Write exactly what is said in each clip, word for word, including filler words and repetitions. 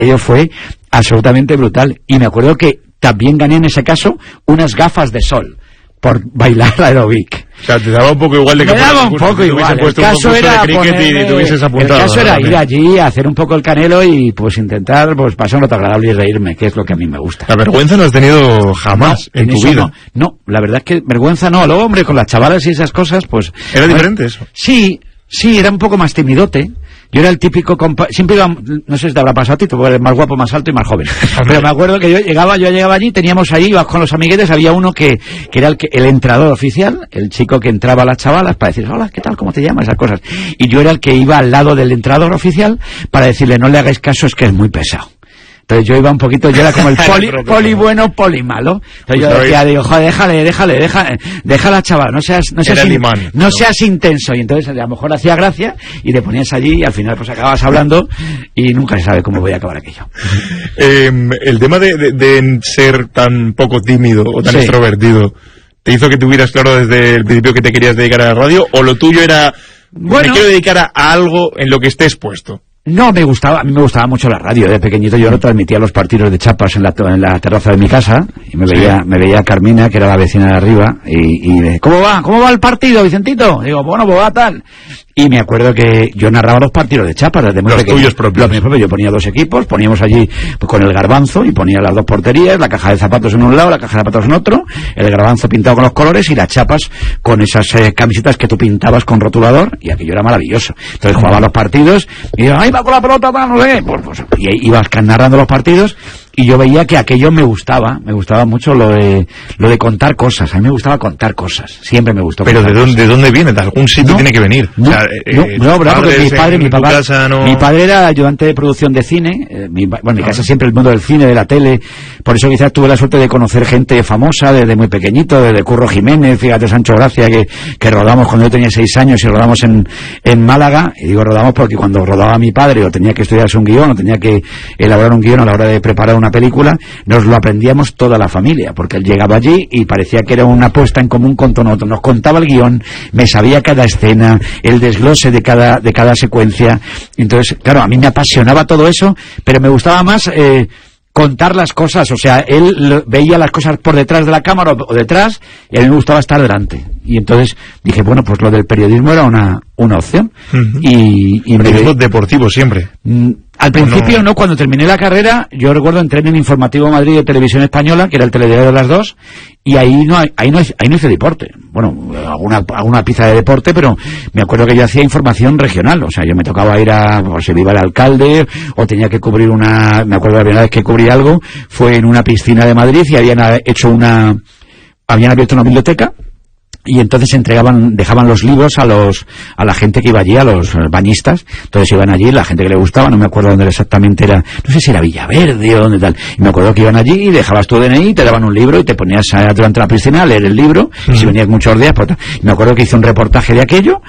aquello fue absolutamente brutal. Y me acuerdo que también gané en ese caso unas gafas de sol por bailar aeróbic. O sea, te daba un poco igual de que me daba un poco igual. El caso era ponerme, el caso era ir allí a hacer un poco el canelo y pues intentar pues pasar un rato agradable y reírme, que es lo que a mí me gusta. La vergüenza no has tenido jamás no, en, en tu vida. No, no, la verdad es que vergüenza no. Luego, hombre, con las chavalas y esas cosas, pues... ¿Era diferente eso? Sí, sí, era un poco más timidote. Yo era el típico compa... Siempre iba... No sé si te habrá pasado a ti, tú eres más guapo, más alto y más joven. Pero me acuerdo que yo llegaba yo llegaba allí, teníamos ahí, ibas con los amiguetes, había uno que, que era el, que, el entrador oficial, el chico que entraba a las chavalas para decir, hola, ¿qué tal? ¿Cómo te llamas? Esas cosas. Y yo era el que iba al lado del entrador oficial para decirle, no le hagáis caso, es que es muy pesado. Entonces yo iba un poquito, yo era como el poli, poli bueno, poli malo. Entonces yo decía, digo, joder, déjale, déjale, déjale, déjala, chaval, no seas, no seas, in, imán, no seas intenso. Y entonces a lo mejor hacía gracia y te ponías allí y al final pues acababas hablando y nunca se sabe cómo voy a acabar aquello. Eh, el tema de, de, de ser tan poco tímido o tan sí. extrovertido, ¿te hizo que tuvieras claro desde el principio que te querías dedicar a la radio o lo tuyo era, bueno, me quiero dedicar a, a algo en lo que estés puesto? No, me gustaba, a mí me gustaba mucho la radio. De pequeñito yo no transmitía los partidos de chapas en la, en la terraza de mi casa y me veía, sí. me veía Carmina, que era la vecina de arriba, y, y ¿cómo va? ¿Cómo va el partido, Vicentito? Digo, bueno, pues va tal. Y me acuerdo que yo narraba los partidos de chapas desde muy los pequeño. tuyos propios. Los míos propios. Yo ponía dos equipos, poníamos allí pues, con el garbanzo y ponía las dos porterías, la caja de zapatos en un lado, la caja de zapatos en otro, el garbanzo pintado con los colores y las chapas con esas eh, camisetas que tú pintabas con rotulador, y aquello era maravilloso. Entonces jugaba los partidos y yo, ¡ay, va con la pelota, va, no sé! Pues, pues, y ibas narrando los partidos. Y yo veía que aquello me gustaba, me gustaba mucho lo de lo de contar cosas. A mí me gustaba contar cosas, siempre me gustó. Pero ¿de dónde, de dónde viene? ¿De algún sitio no, tiene que venir? No, o sea, no, eh, no, bravo, porque mi padre, mi papá, casa, no... mi padre era ayudante de producción de cine. Eh, mi, bueno, en mi casa siempre el mundo del cine, de la tele. Por eso quizás tuve la suerte de conocer gente famosa desde muy pequeñito, desde Curro Jiménez, fíjate, Sancho Gracia, que, que rodamos cuando yo tenía seis años y rodamos en, en Málaga. Y digo rodamos porque cuando rodaba mi padre o tenía que estudiarse un guión o tenía que elaborar un guión a la hora de preparar una película, nos lo aprendíamos toda la familia, porque él llegaba allí y parecía que era una puesta en común con todo nosotros. Nos contaba el guión, me sabía cada escena, el desglose de cada, de cada secuencia. Entonces, claro, a mí me apasionaba todo eso, pero me gustaba más eh, contar las cosas. O sea, él veía las cosas por detrás de la cámara o detrás, y a mí me gustaba estar delante. Y entonces dije, bueno, pues lo del periodismo era una, una opción. Uh-huh. y, y periodismo deportivo siempre. Mm, Al principio no. no, cuando terminé la carrera, yo recuerdo entré en el Informativo Madrid de Televisión Española, que era el telediario de las dos, y ahí no ahí no ahí no hice deporte. Bueno, alguna alguna pizza de deporte, pero me acuerdo que yo hacía información regional, o sea, yo me tocaba ir a, o se iba el alcalde, o tenía que cubrir una, me acuerdo la primera vez que cubrí algo, fue en una piscina de Madrid y habían hecho una, habían abierto una biblioteca, y entonces entregaban, dejaban los libros a los a la gente que iba allí, a los bañistas. Entonces iban allí, la gente que le gustaba, no me acuerdo dónde exactamente era, no sé si era Villaverde o dónde tal, y me acuerdo que iban allí y dejabas tu D N I, te daban un libro y te ponías a, durante la piscina a leer el libro, uh-huh. y si venías muchos días, pues, y me acuerdo que hice un reportaje de aquello,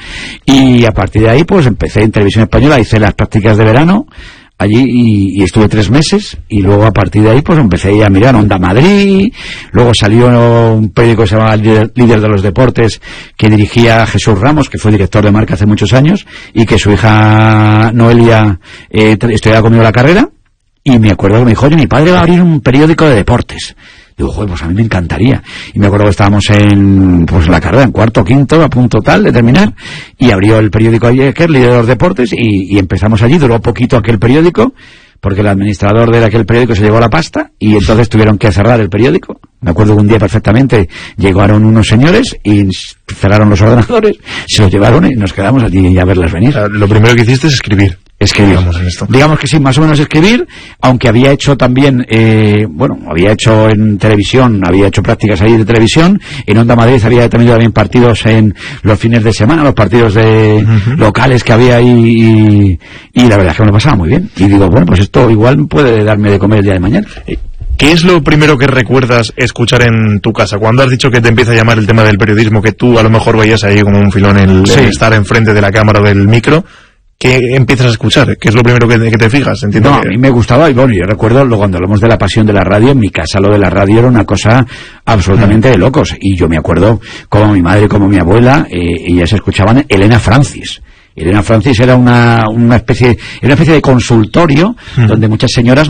y a partir de ahí pues empecé en Televisión Española, hice las prácticas de verano allí y, y estuve tres meses, y luego a partir de ahí pues empecé a mirar Onda Madrid. Luego salió un periódico que se llamaba Líder, Líder de los Deportes, que dirigía Jesús Ramos, que fue director de Marca hace muchos años, y que su hija Noelia eh, estudiaba conmigo la carrera, y me acuerdo que me dijo, oye, mi padre va a abrir un periódico de deportes. Digo, joder, pues a mí me encantaría. Y me acuerdo que estábamos en, pues la carrera, en cuarto, quinto, a punto tal de terminar, y abrió el periódico ayer, Líder de los Deportes, y, y empezamos allí. Duró poquito aquel periódico, porque el administrador de aquel periódico se llevó la pasta, y entonces tuvieron que cerrar el periódico. Me acuerdo que un día perfectamente llegaron unos señores y cerraron los ordenadores, se los llevaron y nos quedamos allí a verlas venir. Lo primero que hiciste es escribir. Escribir. Digamos, en esto. Digamos que sí, más o menos escribir, aunque había hecho también, eh, bueno, había hecho en televisión, había hecho prácticas ahí de televisión, en Onda Madrid había tenido también partidos en los fines de semana, los partidos de uh-huh. locales que había ahí, y, y la verdad es que me lo pasaba muy bien. Y digo, bueno, pues esto igual puede darme de comer el día de mañana. ¿Qué es lo primero que recuerdas escuchar en tu casa? Cuando has dicho que te empieza a llamar el tema del periodismo, que tú a lo mejor veías ahí como un filón el, sí. el estar enfrente de la cámara o del micro, ¿qué empiezas a escuchar? ¿Qué es lo primero que, que te fijas? Entiendo no, que... a mí me gustaba, y bueno, yo recuerdo lo, cuando hablamos de la pasión de la radio, en mi casa lo de la radio era una cosa absolutamente mm. de locos, y yo me acuerdo como mi madre, como mi abuela, eh, ellas escuchaban Elena Francis. Elena Francis era una, una especie, era una especie de consultorio mm. donde muchas señoras